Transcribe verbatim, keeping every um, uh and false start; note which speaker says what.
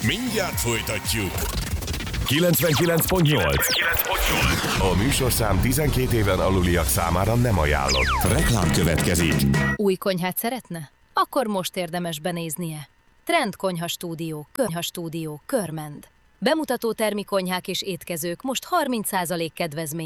Speaker 1: Mindjárt folytatjuk.
Speaker 2: kilencvenkilenc pont nyolc. A műsorszám tizenkét éven aluliak számára nem ajánlott. Reklám következik.
Speaker 3: Új konyhát szeretne? Akkor most érdemes benéznie. Trend Konyha Stúdió, Konyha Stúdió, Körmend. Bemutató termi konyhák és étkezők most harminc százalék kedvezmény.